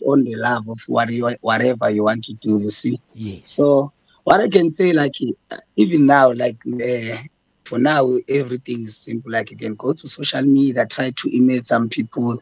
on the love of whatever you want to do, you see. Yes. So what I can say, like even now, like for now, everything is simple. Like you can go to social media, try to email some people.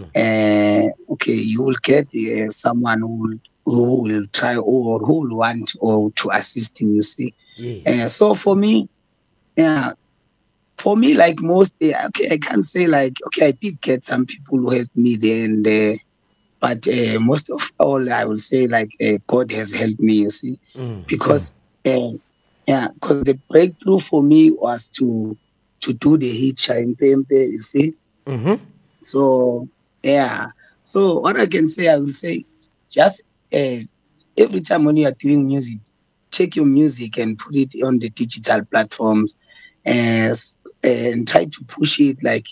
Okay, you will get someone who will try or who will want or to assist you. You see. Yes. So for me, yeah, for me, like most, okay, I can't say like okay, I did get some people who helped me there and there, but most of all, I will say like God has helped me. You see, because uh, yeah, because the breakthrough for me was to do the hit Shine Pempe. You see, so yeah. So what I can say, I will say, just every time when you are doing music, take your music and put it on the digital platforms, and try to push it. Like,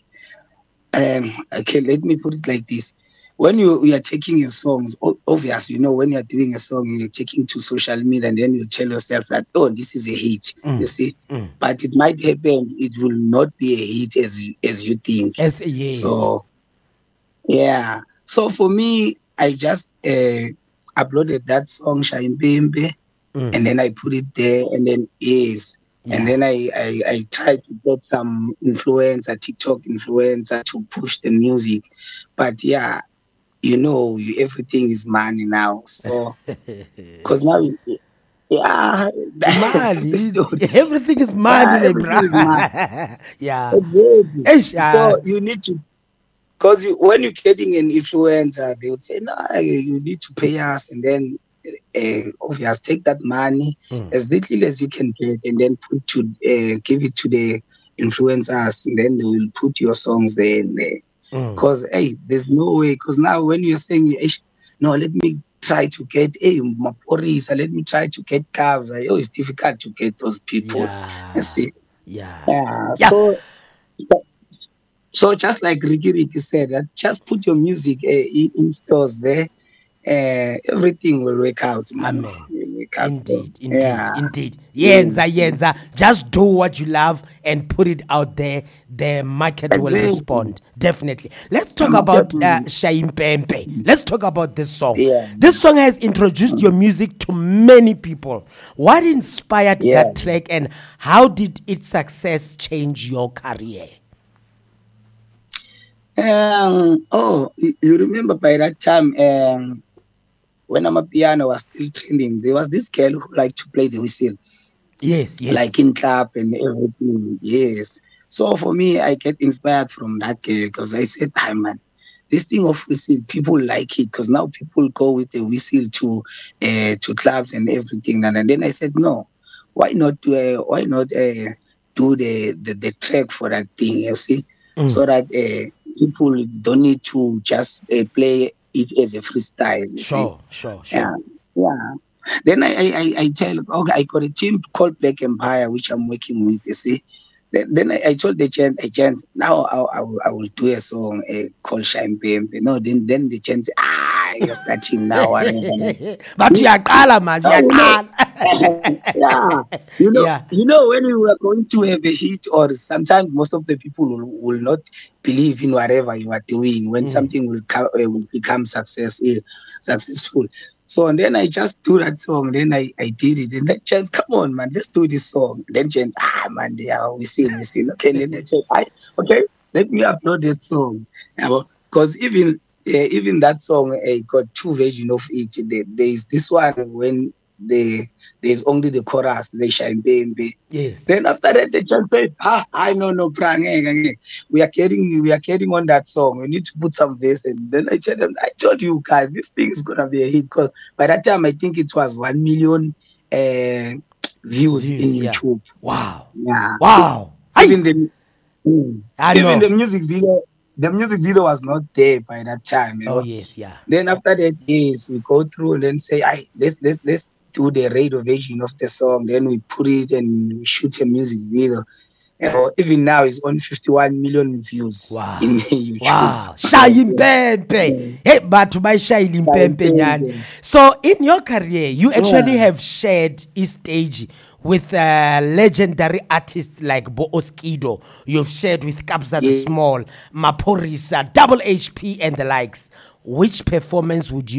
okay, let me put it like this: when you are taking your songs, obvious, when you are doing a song, you're taking to social media, and then you tell yourself that, oh, this is a hit. You see, but it might happen, it will not be a hit as you think. Yes. So yeah. So for me, I just uploaded that song Shine Bembe, and then I put it there, and then yes. And Yeah. then I tried to get some influencer, TikTok influencer to push the music. But yeah, everything is money now. So, because now, yeah, that's Money the is story. everything is money, Yeah, my bro. everything is money. Yeah. Exactly. Ish, So you need to. Because when you're getting an influencer, they would say, no, you need to pay us. And then, obviously, take that money as little as you can get and then give it to the influencers. And then they will put your songs there and there. Because, hey, there's no way. Because now when you're saying, no, let me try to get, Maporisa, let me try to get cabs. It's difficult to get those people. You Yeah. see? Yeah. Yeah. Yeah. So just like Ricky said, that just put your music in stores there. Everything will work out, man. Amen. Will work out. So Indeed, indeed, yeah, indeed. Yenza, yes, yes. yenza. Just do what you love and put it out there. The market will Exactly. respond. Definitely. Let's The talk market about will. Shaim Pempe. Let's talk about this song. Yeah, This song has introduced your music to many people. What inspired yeah. that track and how did its success change your career? You remember by that time, when Amapiano was still trending, there was this girl who liked to play the whistle, Yes, yes. like in club and everything. Yes. So for me, I get inspired from that girl because I said, "Hi man, this thing of whistle, people like it because now people go with the whistle to clubs and everything." And then I said, "No, why not do the track for that thing? You see, so that people don't need to just play it as a freestyle. You see, Sure, sure, sure. yeah, yeah." Then I tell, okay, I got a team called Black Empire, which I'm working with, you see. Then I told the gents, now I will do a song called Shine Pembe. No, then the gents, you're starting now, whatever. But you are kala, man. You No, are kala. yeah, Yeah. when you are going to have a hit, or sometimes most of the people will not believe in whatever you are doing when something will become successful. So and then I just do that song. Then I did it, and then Chance, come on, man, let's do this song. Then Chance, man, yeah, we sing. Okay, then I said, okay, let me upload that song. Because even that song, got two versions of it. There is this one when there's only the chorus, they shine baby. Yes. Then after that, they just said, I know no prang. We are carrying on that song. We need to put some verse. And then I told them, I told you guys, this thing is gonna be a hit. Because by that time, I think it was 1 million views in Views, yeah. YouTube. Wow. Yeah. Wow. Hey, Even the I even know. the music video was not there by that time. Oh, yes, yeah. Then after that, yes, we go through and then say, let's do the radio version of the song. Then we put it and we shoot a music video. Even now, it's on 51 million views in Wow. YouTube. Wow. Shayi Mpempe. Hey, but by Shayi Mpempe nyan. So in your career, you actually Yeah. have shared a stage with legendary artists like Bo Oskido. You've shared with Kabza the Yeah. Small, Maporisa, Double HP and the likes. Which performance would you